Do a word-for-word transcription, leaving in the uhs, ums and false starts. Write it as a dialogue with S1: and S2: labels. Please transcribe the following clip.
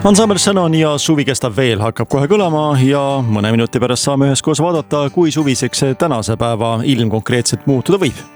S1: Ansambel Shannon ja Suvi kestab veel hakkab kohe kõlama ja mõne minuti pärast saame üheskoos vaadata, kui suviseks tänase päeva ilm konkreetselt muutuda võib.